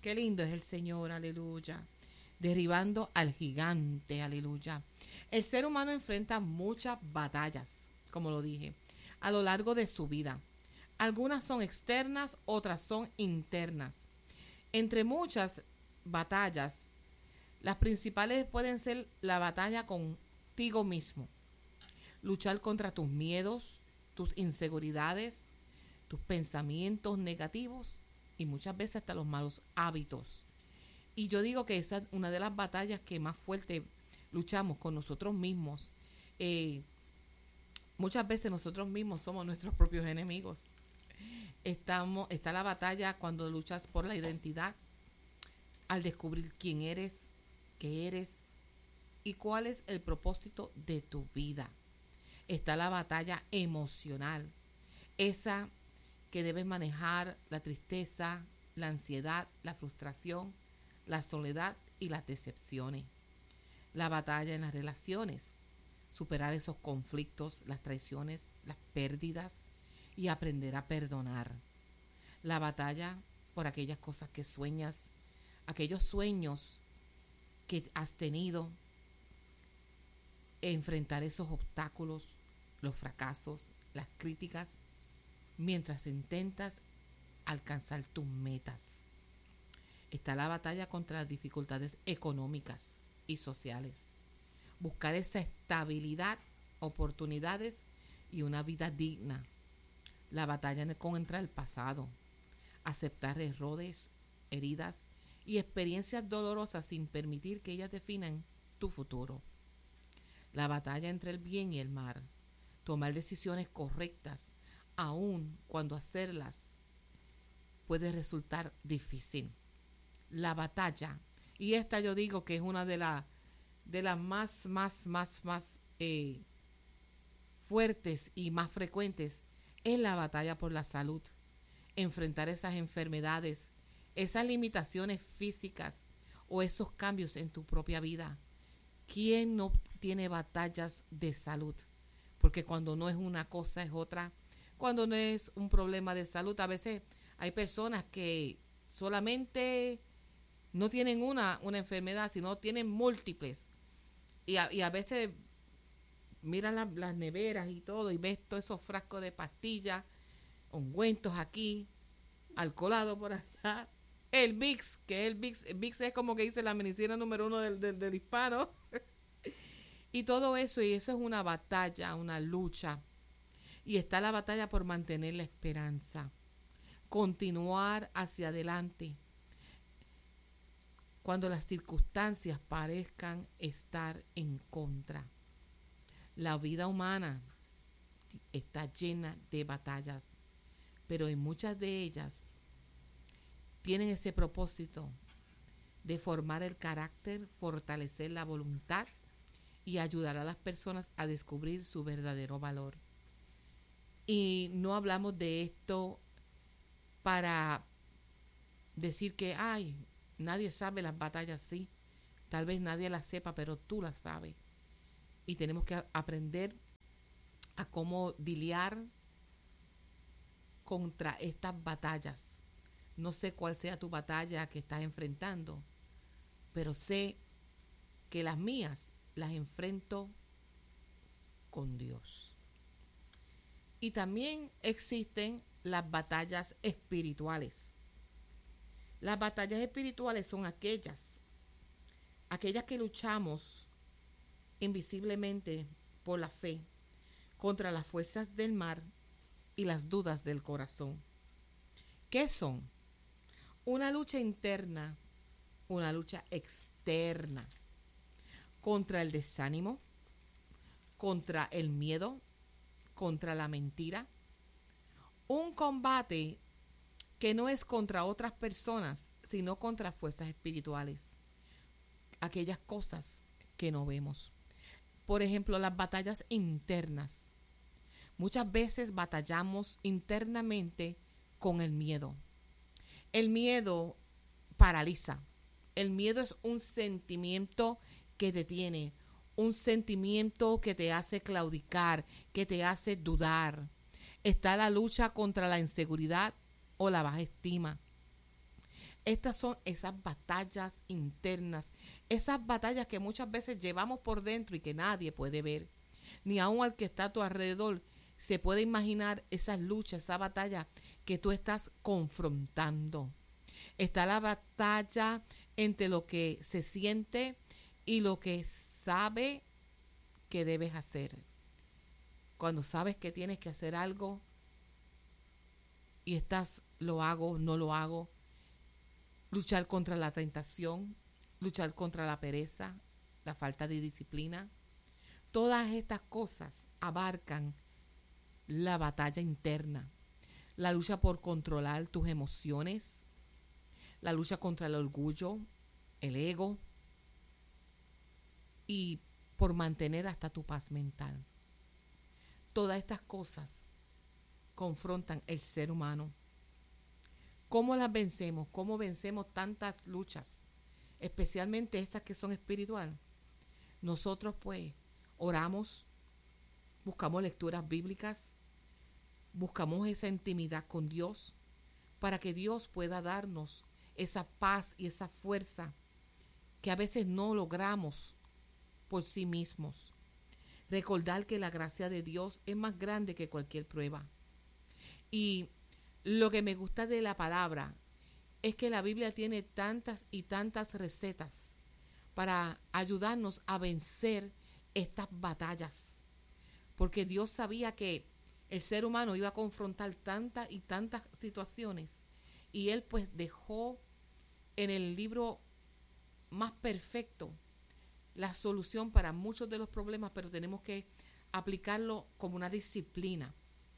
Qué lindo es el Señor, aleluya. Derribando al gigante, aleluya. El ser humano enfrenta muchas batallas, como lo dije, a lo largo de su vida. Algunas son externas, otras son internas. Entre muchas batallas, las principales pueden ser la batalla contigo mismo. Luchar contra tus miedos, tus inseguridades, tus pensamientos negativos y muchas veces hasta los malos hábitos. Y yo digo que esa es una de las batallas que más fuerte luchamos con nosotros mismos. Muchas veces nosotros mismos somos nuestros propios enemigos. Está la batalla cuando luchas por la identidad, al descubrir quién eres, qué eres y cuál es el propósito de tu vida. Está la batalla emocional, esa que debes manejar la tristeza, la ansiedad, la frustración, la soledad y las decepciones. La batalla en las relaciones, superar esos conflictos, las traiciones, las pérdidas y aprender a perdonar. La batalla por aquellas cosas que sueñas, aquellos sueños que has tenido, enfrentar esos obstáculos, los fracasos, las críticas, mientras intentas alcanzar tus metas. Está la batalla contra las dificultades económicas y sociales. Buscar esa estabilidad, oportunidades y una vida digna. La batalla contra el pasado. Aceptar errores, heridas y experiencias dolorosas sin permitir que ellas definan tu futuro. La batalla entre el bien y el mal. Tomar decisiones correctas, aun cuando hacerlas puede resultar difícil. La batalla, y esta yo digo que es una de las más fuertes y más frecuentes, es la batalla por la salud. Enfrentar esas enfermedades, esas limitaciones físicas o esos cambios en tu propia vida. ¿Quién no tiene batallas de salud? Porque cuando no es una cosa es otra. Cuando no es un problema de salud, a veces hay personas que solamente no tienen una enfermedad, sino tienen múltiples. Y a veces miran las neveras y todo y ves todos esos frascos de pastillas, ungüentos aquí, alcoholado por allá. El Vicks, que el Vicks es como que dice la medicina número 1 del hispano. Y todo eso, y eso es una batalla, una lucha. Y está la batalla por mantener la esperanza, continuar hacia adelante cuando las circunstancias parezcan estar en contra. La vida humana está llena de batallas, pero en muchas de ellas tienen ese propósito de formar el carácter, fortalecer la voluntad y ayudar a las personas a descubrir su verdadero valor. Y no hablamos de esto para decir que, ay, nadie sabe las batallas, sí. Tal vez nadie las sepa, pero tú las sabes. Y tenemos que aprender a cómo lidiar contra estas batallas. No sé cuál sea tu batalla que estás enfrentando, pero sé que las mías las enfrento con Dios. Y también existen las batallas espirituales. Las batallas espirituales son aquellas que luchamos invisiblemente por la fe contra las fuerzas del mal y las dudas del corazón. ¿Qué son? Una lucha interna, una lucha externa contra el desánimo, contra el miedo, contra la mentira. Un combate que no es contra otras personas, sino contra fuerzas espirituales. Aquellas cosas que no vemos. Por ejemplo, las batallas internas. Muchas veces batallamos internamente con el miedo. El miedo paraliza. El miedo es un sentimiento que te tiene, un sentimiento que te hace claudicar, que te hace dudar. Está la lucha contra la inseguridad o la baja estima. Estas son esas batallas internas, esas batallas que muchas veces llevamos por dentro y que nadie puede ver, ni aun al que está a tu alrededor se puede imaginar esas luchas, esa batalla que tú estás confrontando. Está la batalla entre lo que se siente y lo que sabe que debes hacer. Cuando sabes que tienes que hacer algo y estás, lo hago, no lo hago. Luchar contra la tentación, luchar contra la pereza, la falta de disciplina. Todas estas cosas abarcan la batalla interna, la lucha por controlar tus emociones, la lucha contra el orgullo, el ego y por mantener hasta tu paz mental. Todas estas cosas confrontan el ser humano. ¿Cómo las vencemos? ¿Cómo vencemos tantas luchas? Especialmente estas que son espirituales. Nosotros pues oramos, buscamos lecturas bíblicas, buscamos esa intimidad con Dios para que Dios pueda darnos esa paz y esa fuerza que a veces no logramos por sí mismos. Recordar que la gracia de Dios es más grande que cualquier prueba. Y lo que me gusta de la palabra es que la Biblia tiene tantas y tantas recetas para ayudarnos a vencer estas batallas. Porque Dios sabía que el ser humano iba a confrontar tantas y tantas situaciones. Y Él pues dejó en el libro más perfecto la solución para muchos de los problemas, pero tenemos que aplicarlo como una disciplina.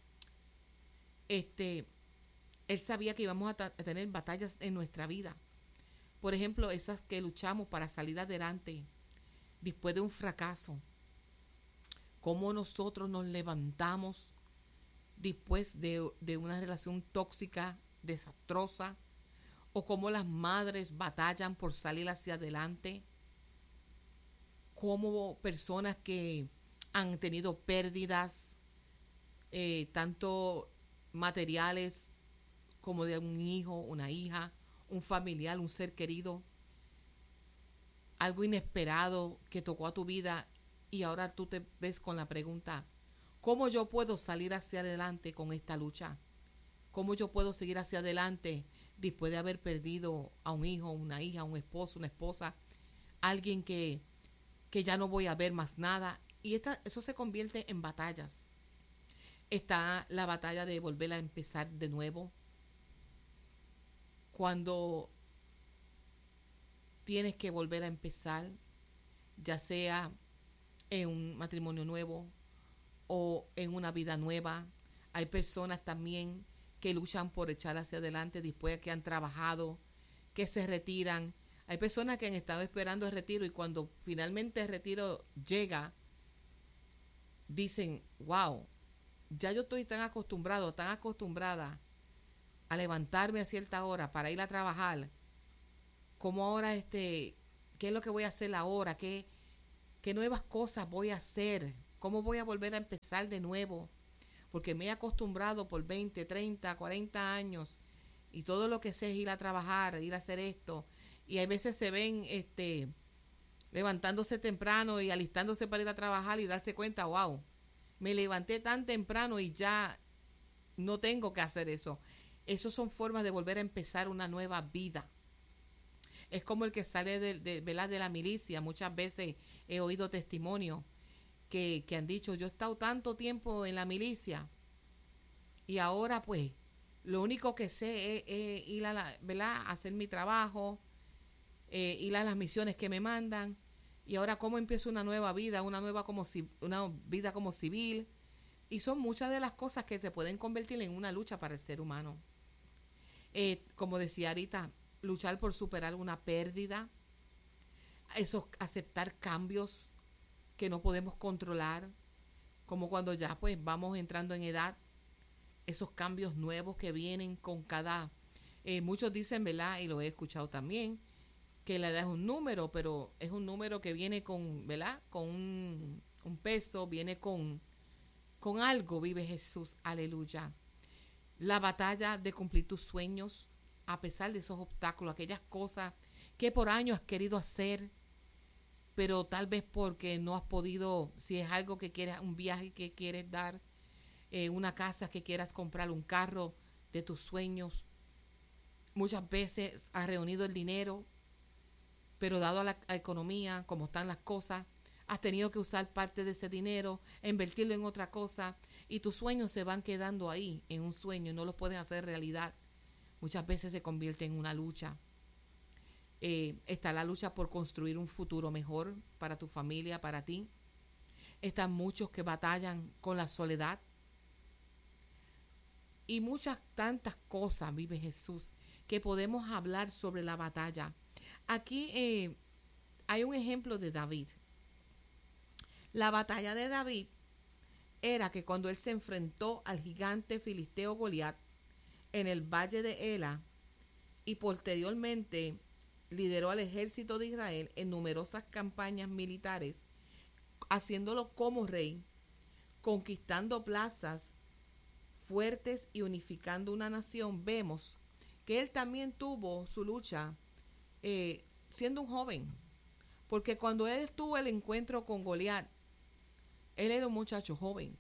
Él sabía que íbamos a tener batallas en nuestra vida. Por ejemplo, esas que luchamos para salir adelante después de un fracaso. Cómo nosotros nos levantamos después de una relación tóxica, desastrosa. O cómo las madres batallan por salir hacia adelante. Cómo personas que han tenido pérdidas, tanto materiales como de un hijo, una hija, un familiar, un ser querido, algo inesperado que tocó a tu vida y ahora tú te ves con la pregunta, ¿cómo yo puedo salir hacia adelante con esta lucha? ¿Cómo yo puedo seguir hacia adelante después de haber perdido a un hijo, una hija, un esposo, una esposa, alguien que ya no voy a ver más nada? Y eso se convierte en batallas. Está la batalla de volver a empezar de nuevo. Cuando tienes que volver a empezar, ya sea en un matrimonio nuevo o en una vida nueva. Hay personas también que luchan por echar hacia adelante después de que han trabajado, que se retiran. Hay personas que han estado esperando el retiro y cuando finalmente el retiro llega, dicen, wow, ya yo estoy tan acostumbrada a levantarme a cierta hora para ir a trabajar, como ahora ¿qué es lo que voy a hacer ahora? ¿Qué nuevas cosas voy a hacer? ¿Cómo voy a volver a empezar de nuevo? Porque me he acostumbrado por 20, 30, 40 años y todo lo que sé es ir a trabajar, ir a hacer esto. Y hay veces se ven levantándose temprano y alistándose para ir a trabajar y darse cuenta, wow, me levanté tan temprano y ya no tengo que hacer eso. Esas son formas de volver a empezar una nueva vida. Es como el que sale de la milicia. Muchas veces he oído testimonios que han dicho, yo he estado tanto tiempo en la milicia y ahora pues lo único que sé es ir a hacer mi trabajo, ir a las misiones que me mandan, y ahora cómo empiezo una nueva vida, una vida como civil. Y son muchas de las cosas que se pueden convertir en una lucha para el ser humano. Como decía ahorita, luchar por superar una pérdida, aceptar cambios que no podemos controlar, como cuando ya pues vamos entrando en edad, esos cambios nuevos que vienen con cada, muchos dicen, ¿verdad? Y lo he escuchado también, que la edad es un número, pero es un número que viene con, ¿verdad? Con un peso, viene con algo, vive Jesús, aleluya. La batalla de cumplir tus sueños, a pesar de esos obstáculos, aquellas cosas que por años has querido hacer, pero tal vez porque no has podido, si es algo que quieres, un viaje que quieres dar, una casa que quieras comprar, un carro de tus sueños. Muchas veces has reunido el dinero, pero dado a la economía, como están las cosas, has tenido que usar parte de ese dinero, invertirlo en otra cosa, y tus sueños se van quedando ahí, en un sueño, no los puedes hacer realidad. Muchas veces se convierte en una lucha. Está la lucha por construir un futuro mejor para tu familia, para ti. Están muchos que batallan con la soledad. Y muchas tantas cosas vive Jesús que podemos hablar sobre la batalla. Aquí hay un ejemplo de David. La batalla de David era que cuando él se enfrentó al gigante filisteo Goliat en el valle de Ela y posteriormente lideró al ejército de Israel en numerosas campañas militares, haciéndolo como rey, conquistando plazas fuertes y unificando una nación, vemos que él también tuvo su lucha siendo un joven, porque cuando él tuvo el encuentro con Goliat, él era un muchacho joven.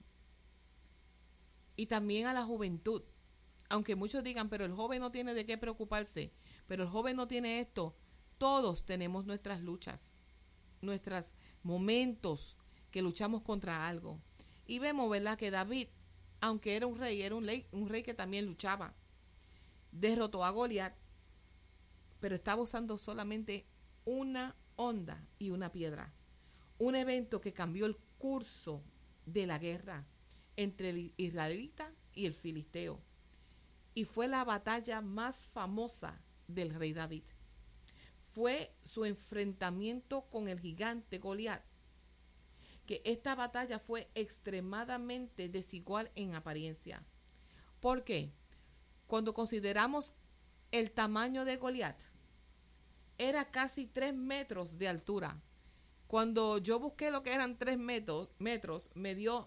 Y también a la juventud, aunque muchos digan, pero el joven no tiene de qué preocuparse, pero el joven no tiene esto. Todos tenemos nuestras luchas, nuestros momentos que luchamos contra algo. Y vemos, ¿verdad?, que David, aunque era un rey que también luchaba, derrotó a Goliat, pero estaba usando solamente una honda y una piedra. Un evento que cambió el curso de la guerra entre el israelita y el filisteo. Y fue la batalla más famosa del rey David. Fue su enfrentamiento con el gigante Goliat, que esta batalla fue extremadamente desigual en apariencia. ¿Por qué? Cuando consideramos el tamaño de Goliat, era casi 3 metros de altura. Cuando yo busqué lo que eran 3 metros, me dio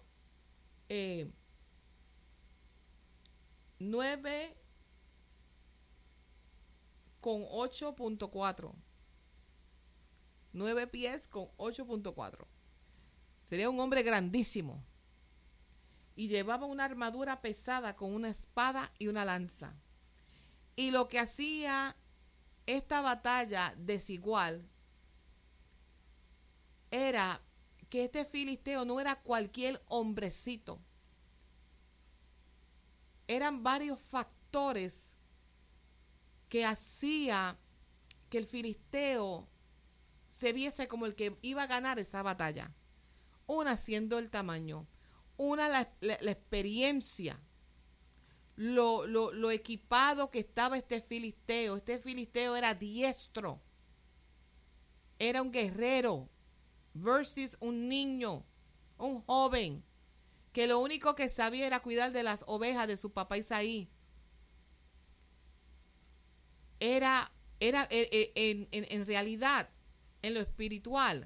9 con 8.4. 9 pies con 8.4. Sería un hombre grandísimo. Y llevaba una armadura pesada con una espada y una lanza. Y lo que hacía esta batalla desigual era que este filisteo no era cualquier hombrecito. Eran varios factores que hacía que el filisteo se viese como el que iba a ganar esa batalla. Una siendo el tamaño, una la experiencia, lo equipado que estaba este filisteo. Este filisteo era diestro, era un guerrero versus un niño, un joven, que lo único que sabía era cuidar de las ovejas de su papá Isaí. Era en realidad, en lo espiritual,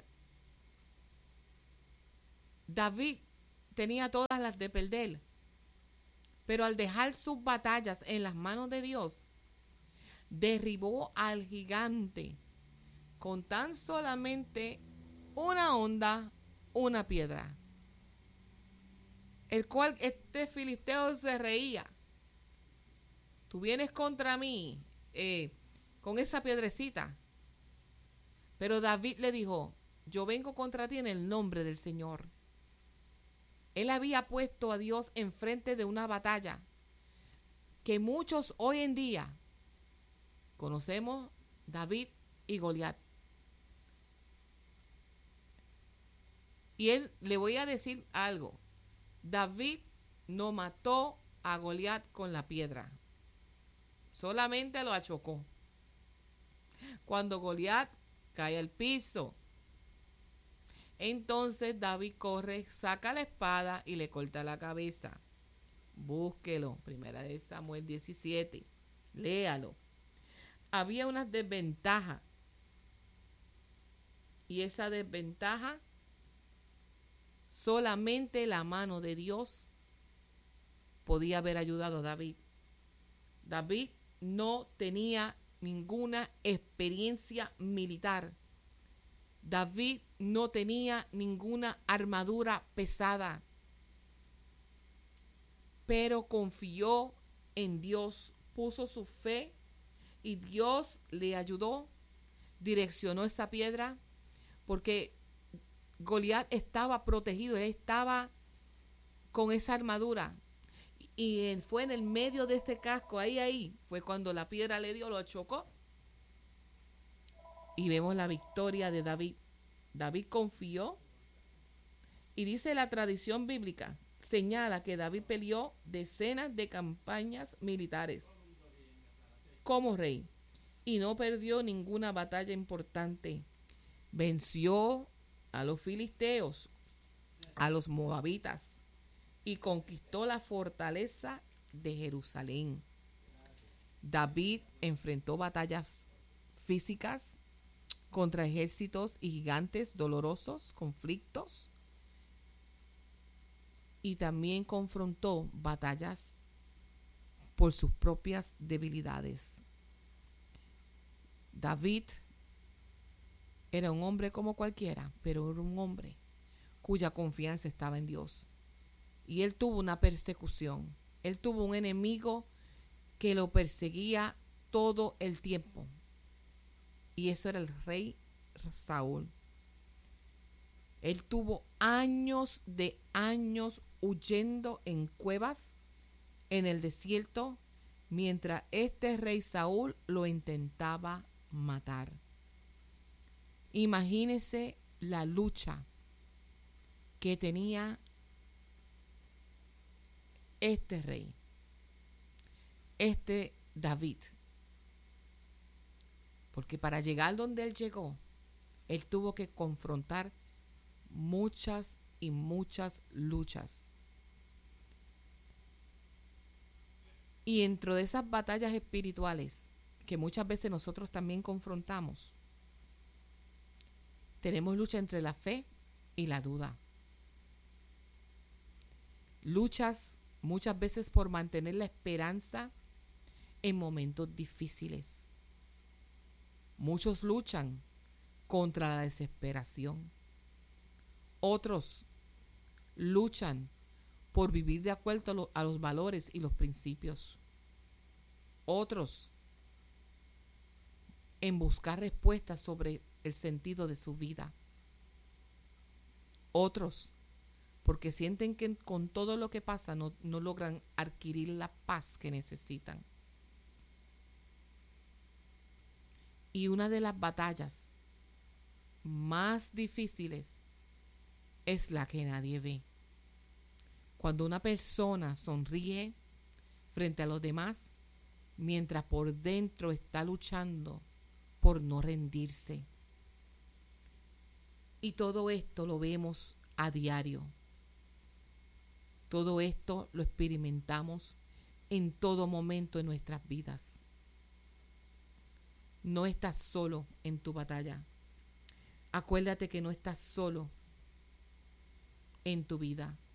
David tenía todas las de perder, pero al dejar sus batallas en las manos de Dios, derribó al gigante con tan solamente una honda, una piedra, el cual este filisteo se reía. Tú vienes contra mí con esa piedrecita. Pero David le dijo, yo vengo contra ti en el nombre del Señor. Él había puesto a Dios enfrente de una batalla que muchos hoy en día conocemos, David y Goliat. Y él, le voy a decir algo, David no mató a Goliat con la piedra, solamente lo achocó. Cuando Goliat cae al piso, entonces David corre, saca la espada y le corta la cabeza. Búsquelo, 1 Samuel 17, léalo. Había una desventaja, y esa desventaja solamente la mano de Dios podía haber ayudado a David. David no tenía ninguna experiencia militar. David no tenía ninguna armadura pesada, pero confió en Dios, puso su fe y Dios le ayudó, direccionó esa piedra, porque Goliat estaba protegido, él estaba con esa armadura. Y él fue en el medio de este casco, ahí, fue cuando la piedra le dio, lo chocó. Y vemos la victoria de David. David confió, y dice la tradición bíblica, señala que David peleó decenas de campañas militares como rey y no perdió ninguna batalla importante. Venció a los filisteos, a los moabitas, y conquistó la fortaleza de Jerusalén. David enfrentó batallas físicas contra ejércitos y gigantes dolorosos, conflictos, y también confrontó batallas por sus propias debilidades. David era un hombre como cualquiera, pero era un hombre cuya confianza estaba en Dios. Y él tuvo una persecución. Él tuvo un enemigo que lo perseguía todo el tiempo. Y eso era el rey Saúl. Él tuvo años de años huyendo en cuevas en el desierto, mientras este rey Saúl lo intentaba matar. Imagínese la lucha que tenía este rey, este David, porque para llegar donde él llegó, él tuvo que confrontar muchas y muchas luchas. Y dentro de esas batallas espirituales que muchas veces nosotros también confrontamos, tenemos lucha entre la fe y la duda. Luchas muchas veces por mantener la esperanza en momentos difíciles. Muchos luchan contra la desesperación. Otros luchan por vivir de acuerdo a los valores y los principios. Otros en buscar respuestas sobre el sentido de su vida. Otros porque sienten que con todo lo que pasa no logran adquirir la paz que necesitan. Y una de las batallas más difíciles es la que nadie ve. Cuando una persona sonríe frente a los demás, mientras por dentro está luchando por no rendirse. Y todo esto lo vemos a diario. Todo esto lo experimentamos en todo momento de nuestras vidas. No estás solo en tu batalla. Acuérdate que no estás solo en tu vida.